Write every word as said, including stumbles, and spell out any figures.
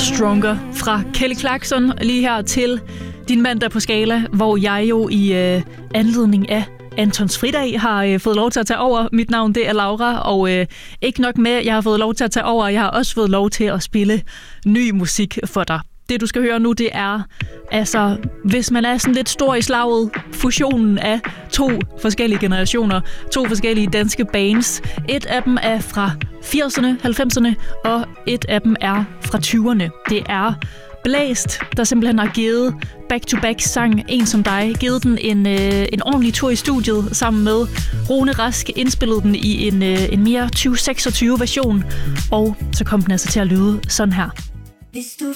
Stronger fra Kelly Clarkson lige her til din mandag på Skala, hvor jeg jo i øh, anledning af Antons fridag har øh, fået lov til at tage over. Mit navn det er Laura, og øh, ikke nok med, jeg har fået lov til at tage over, jeg har også fået lov til at spille ny musik for dig. Det, du skal høre nu, det er, altså, hvis man er sådan lidt stor i slaget, fusionen af to forskellige generationer, to forskellige danske bands. Et af dem er fra firserne, halvfemserne, og et af dem er fra tyverne. Det er Blæst, der simpelthen har givet back-to-back sang En som dig, givet den en, øh, en ordentlig tur i studiet sammen med Rune Rask, indspillede den i en, øh, en mere tyve seksogtyve version, og så kom den altså til at lyde sådan her. Hvis du